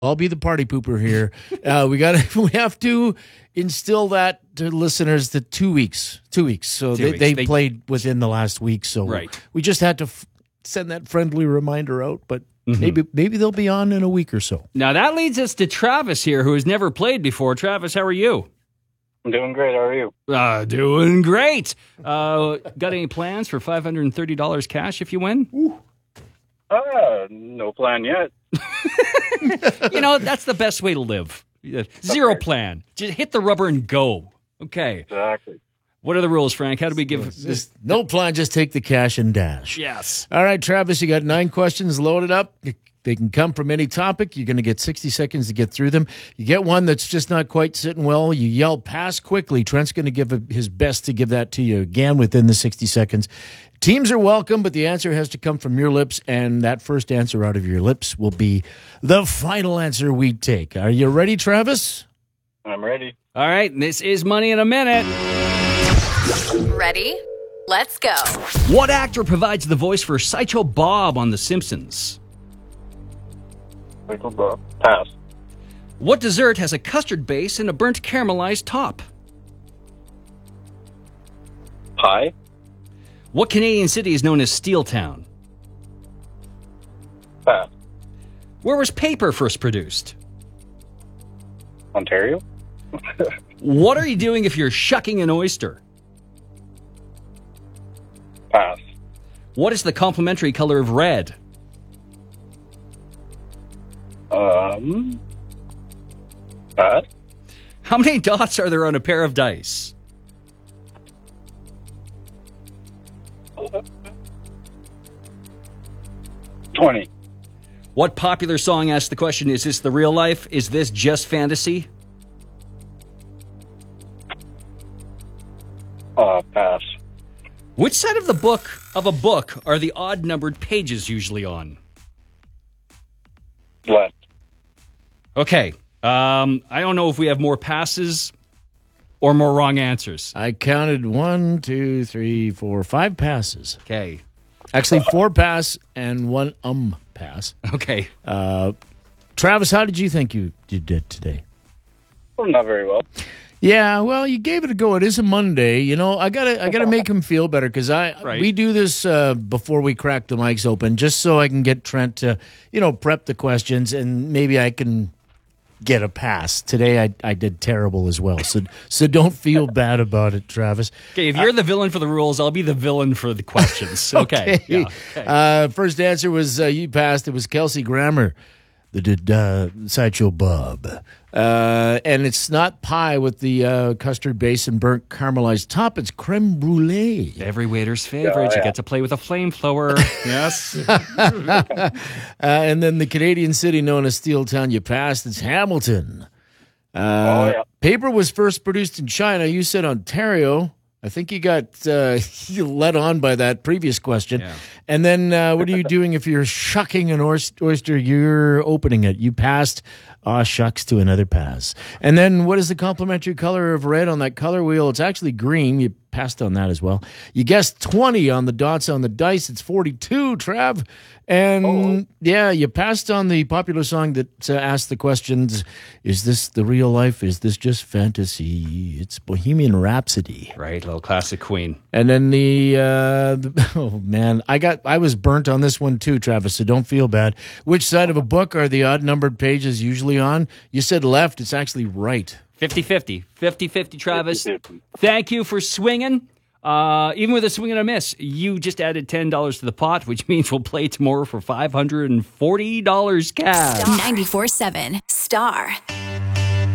I'll be the party pooper here. We have to instill that to listeners that 2 weeks. 2 weeks. So they played within the last week. So we just had to send that friendly reminder out. But maybe they'll be on in a week or so. Now that leads us to Travis here, who has never played before. Travis, how are you? I'm doing great. How are you? Doing great. Got any plans for $530 cash if you win? No plan yet. That's the best way to live. Zero plan. Just hit the rubber and go. Okay. Exactly. What are the rules, Frank? How do we give this? No plan, just take the cash and dash. Yes. All right, Travis, you got 9 questions loaded up. They can come from any topic. You're going to get 60 seconds to get through them. You get one that's just not quite sitting well. You yell pass quickly. Trent's going to give his best to give that to you again within the 60 seconds. Teams are welcome, but the answer has to come from your lips, and that first answer out of your lips will be the final answer we take. Are you ready, Travis? I'm ready. All right, this is Money in a Minute. Ready? Let's go. What actor provides the voice for Sideshow Bob on The Simpsons? Pass. What dessert has a custard base and a burnt caramelized top? Pie. What Canadian city is known as Steeltown? Pass. Where was paper first produced? Ontario. What are you doing if you're shucking an oyster? Pass. What is the complementary color of red? Pass. How many dots are there on a pair of dice? 20. What popular song asks the question, is this the real life? Is this just fantasy? Pass. Which side of a book are the odd numbered pages usually on? Left. Okay. I don't know if we have more passes or more wrong answers. I counted 1, 2, 3, 4, 5 passes. Okay. Actually, 4 pass and 1 pass. Okay. Travis, how did you think you did today? Well, not very well. Yeah, well, you gave it a go. It is a Monday. I gotta make him feel better because we do this before we crack the mics open, just so I can get Trent to prep the questions and maybe I can get a pass. Today I did terrible as well, so don't feel bad about it, Travis. Okay, if you're the villain for the rules, I'll be the villain for the questions. Okay. Yeah, okay. First answer was you passed. It was Kelsey Grammer. The Sideshow Bob. And it's not pie with the custard base and burnt caramelized top. It's creme brulee. Every waiter's favorite. You get to play with a flamethrower. Yes. And then the Canadian city known as Steeltown you passed. It's Hamilton. Paper was first produced in China. You said Ontario. I think you got led on by that previous question. Yeah. And then what are you doing if you're shucking an oyster? You're opening it. You passed. Shucks to another pass. And then what is the complementary color of red on that color wheel? It's actually green. You passed on that as well. You guessed 20 on the dots on the dice. It's 42, Trav. And you passed on the popular song that asked the questions, is this the real life? Is this just fantasy? It's Bohemian Rhapsody. Right, little classic Queen. And then I was burnt on this one too, Travis, so don't feel bad. Which side of a book are the odd-numbered pages usually on? You said left. It's actually right. 50-50. 50-50, Travis. 50-50. Thank you for swinging. Even with a swing and a miss, you just added $10 to the pot, which means we'll play tomorrow for $540 cash. 94.7 Star.